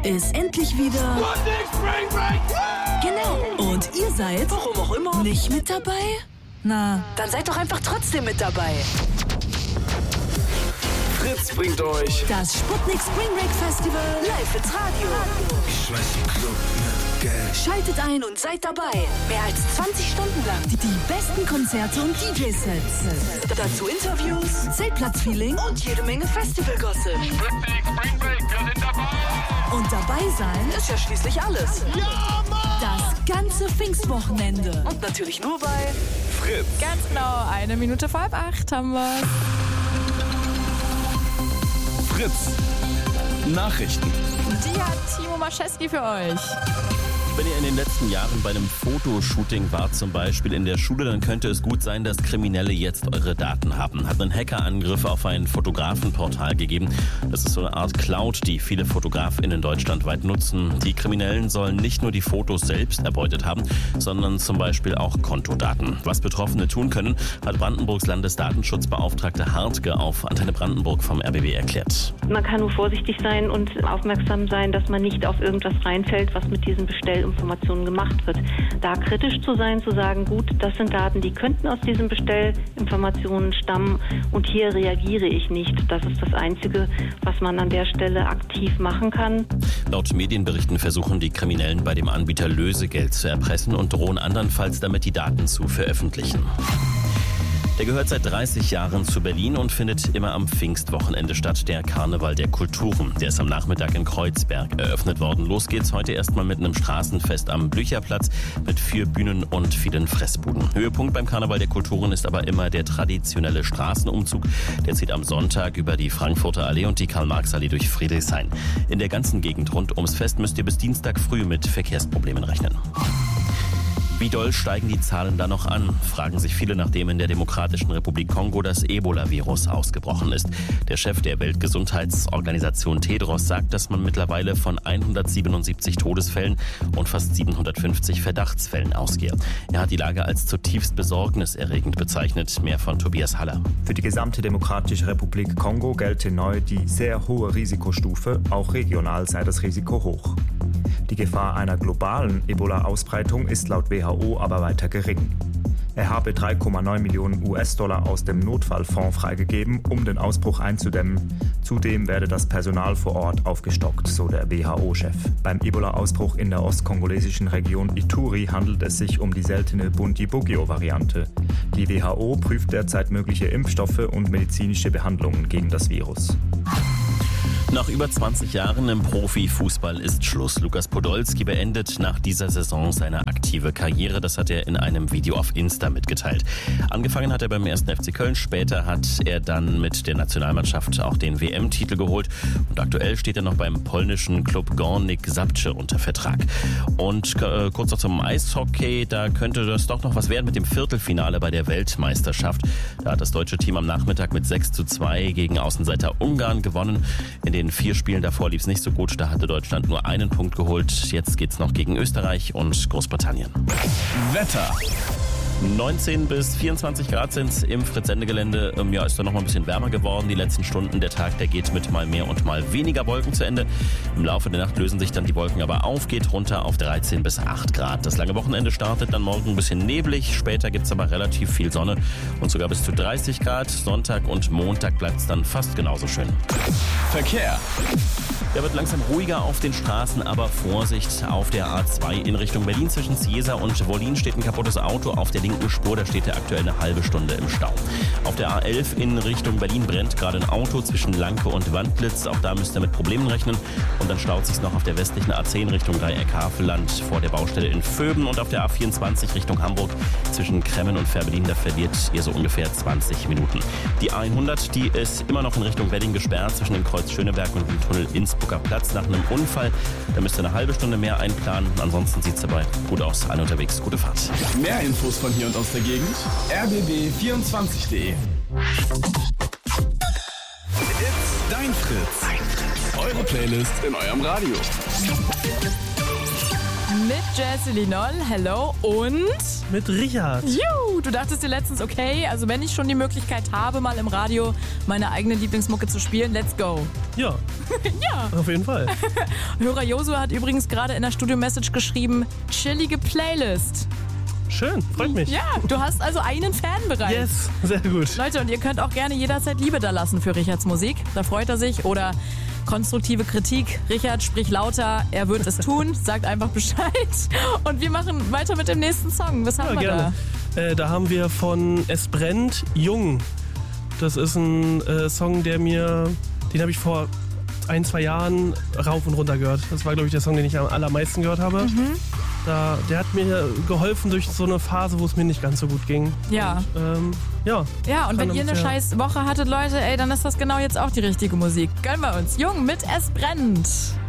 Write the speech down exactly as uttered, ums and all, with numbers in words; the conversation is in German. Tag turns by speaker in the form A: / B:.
A: ist endlich wieder...
B: Spring Break!
A: Genau. Und ihr seid, warum auch immer, nicht mit dabei? Na, dann seid doch einfach trotzdem mit dabei.
B: Fritz bringt euch
A: das Sputnik Spring Break Festival live ins Radio.
B: Ich schmeiß den Club mit Geld.
A: Schaltet ein und seid dabei. Mehr als zwanzig Stunden lang die, die besten Konzerte und D J-Sets. Dazu Interviews, Zeltplatz-Feeling und jede Menge Festival-Gossip.
C: Sputnik Spring Break, wir sind dabei.
A: Und dabei sein ist ja schließlich alles.
C: Ja, Mann!
A: Das ganze Pfingstwochenende. Und natürlich nur bei
B: Fritz.
D: Ganz genau, eine Minute vor halb acht haben wir.
B: Fritz. Nachrichten.
D: Die hat Timo Mascheski für euch.
E: Wenn ihr in den letzten Jahren bei einem Fotoshooting wart, zum Beispiel in der Schule, dann könnte es gut sein, dass Kriminelle jetzt eure Daten haben. Hat einen Hackerangriff auf ein Fotografenportal gegeben. Das ist so eine Art Cloud, die viele FotografInnen deutschlandweit nutzen. Die Kriminellen sollen nicht nur die Fotos selbst erbeutet haben, sondern zum Beispiel auch Kontodaten. Was Betroffene tun können, hat Brandenburgs Landesdatenschutzbeauftragte Hartge auf Antenne Brandenburg vom R B B erklärt.
F: Man kann nur vorsichtig sein und aufmerksam sein, dass man nicht auf irgendwas reinfällt, was mit diesen Bestellinformationen gemacht wird. Da kritisch zu sein, zu sagen, gut, das sind Daten, die könnten aus diesen Bestellinformationen stammen und hier reagiere ich nicht. Das ist das Einzige, was man an der Stelle aktiv machen kann.
E: Laut Medienberichten versuchen die Kriminellen bei dem Anbieter Lösegeld zu erpressen und drohen andernfalls damit, die Daten zu veröffentlichen. Der gehört seit dreißig Jahren zu Berlin und findet immer am Pfingstwochenende statt, der Karneval der Kulturen. Der ist am Nachmittag in Kreuzberg eröffnet worden. Los geht's heute erstmal mit einem Straßenfest am Blücherplatz mit vier Bühnen und vielen Fressbuden. Höhepunkt beim Karneval der Kulturen ist aber immer der traditionelle Straßenumzug. Der zieht am Sonntag über die Frankfurter Allee und die Karl-Marx-Allee durch Friedrichshain. In der ganzen Gegend rund ums Fest müsst ihr bis Dienstag früh mit Verkehrsproblemen rechnen. Wie doll steigen die Zahlen da noch an, fragen sich viele, nachdem in der Demokratischen Republik Kongo das Ebola-Virus ausgebrochen ist. Der Chef der Weltgesundheitsorganisation Tedros sagt, dass man mittlerweile von hundertsiebenundsiebzig Todesfällen und fast siebenhundertfünfzig Verdachtsfällen ausgehe. Er hat die Lage als zutiefst besorgniserregend bezeichnet. Mehr von Tobias Haller.
G: Für die gesamte Demokratische Republik Kongo gelte neu die sehr hohe Risikostufe, auch regional sei das Risiko hoch. Die Gefahr einer globalen Ebola-Ausbreitung ist laut W H O aber weiter gering. Er habe drei Komma neun Millionen U S-Dollar aus dem Notfallfonds freigegeben, um den Ausbruch einzudämmen. Zudem werde das Personal vor Ort aufgestockt, so der W H O-Chef. Beim Ebola-Ausbruch in der ostkongolesischen Region Ituri handelt es sich um die seltene Bundibugyo-Variante. Die W H O prüft derzeit mögliche Impfstoffe und medizinische Behandlungen gegen das Virus.
E: Nach über zwanzig Jahren im Profifußball ist Schluss. Lukas Podolski beendet nach dieser Saison seine aktive Karriere. Das hat er in einem Video auf Insta mitgeteilt. Angefangen hat er beim ersten F C Köln. Später hat er dann mit der Nationalmannschaft auch den W M-Titel geholt. Und aktuell steht er noch beim polnischen Klub Górnik Zabrze unter Vertrag. Und äh, kurz noch zum Eishockey. Da könnte das doch noch was werden mit dem Viertelfinale bei der Weltmeisterschaft. Da hat das deutsche Team am Nachmittag mit sechs zu zwei gegen Außenseiter Ungarn gewonnen. In den vier Spielen davor lief es nicht so gut. Da hatte Deutschland nur einen Punkt geholt. Jetzt geht's noch gegen Österreich und Großbritannien.
B: Wetter.
E: neunzehn bis vierundzwanzig Grad sind es im Fritz-Sende-Gelände. Ähm, ja, ist dann noch mal ein bisschen wärmer geworden. Die letzten Stunden, der Tag, der geht mit mal mehr und mal weniger Wolken zu Ende. Im Laufe der Nacht lösen sich dann die Wolken aber auf, geht runter auf dreizehn bis acht Grad. Das lange Wochenende startet dann morgen ein bisschen neblig. Später gibt es aber relativ viel Sonne und sogar bis zu dreißig Grad. Sonntag und Montag bleibt es dann fast genauso schön.
B: Verkehr.
E: Der wird langsam ruhiger auf den Straßen, aber Vorsicht auf der A zwei in Richtung Berlin. Zwischen Ciesa und Wollin steht ein kaputtes Auto auf der linken Spur. Da steht er aktuell eine halbe Stunde im Stau. Auf der A elf in Richtung Berlin brennt gerade ein Auto zwischen Lanke und Wandlitz. Auch da müsst ihr mit Problemen rechnen. Und dann staut sich noch auf der westlichen A zehn Richtung Dreieck-Havelland vor der Baustelle in Vöben. Und auf der A vierundzwanzig Richtung Hamburg zwischen Kremmen und Fehrbellin. Da verliert ihr so ungefähr zwanzig Minuten. Die A hundert, die ist immer noch in Richtung Wedding gesperrt zwischen dem Kreuz Schöneberg und dem Tunnel Innsbrucker Platz nach einem Unfall. Da müsst ihr eine halbe Stunde mehr einplanen. Ansonsten sieht es dabei gut aus. Alle unterwegs. Gute Fahrt.
B: Mehr Infos von hier und aus der Gegend. r b b vierundzwanzig punkt de. Dein Fritz. Eure Playlist in eurem Radio.
D: Mit Jessie Linol, hello, und
H: mit Richard.
D: Juhu, du dachtest dir letztens, okay, also wenn ich schon die Möglichkeit habe, mal im Radio meine eigene Lieblingsmucke zu spielen, let's go.
H: Ja.
D: Ja.
H: Auf jeden Fall.
D: Hörer Josua hat übrigens gerade in der Studio-Message geschrieben, chillige Playlist.
H: Schön, freut mich.
D: Ja, du hast also einen Fan bereits.
H: Yes, sehr gut.
D: Leute, und ihr könnt auch gerne jederzeit Liebe da lassen für Richards Musik. Da freut er sich. Oder konstruktive Kritik. Richard, sprich lauter. Er wird es tun. Sagt einfach Bescheid. Und wir machen weiter mit dem nächsten Song. Was haben
H: ja,
D: wir
H: gerne. da? Äh, da haben wir von Es brennt Jung. Das ist ein äh, Song, der mir, den habe ich vor ein, zwei Jahren rauf und runter gehört. Das war, glaube ich, der Song, den ich am allermeisten gehört habe. Mhm. Da, der hat mir geholfen durch so eine Phase, wo es mir nicht ganz so gut ging.
D: Ja.
H: Und, ähm, ja.
D: Ja, und wenn ihr eine scheiß Woche hattet, Leute, ey, dann ist das genau jetzt auch die richtige Musik. Gönnen wir uns. Jung mit Es brennt.